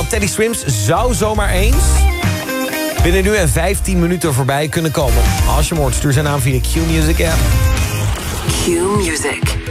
Want Teddy Swims zou zomaar eens binnen nu en 15 minuten voorbij kunnen komen. Als je hem hoort, stuur zijn naam via de Q-Music app. Q-Music.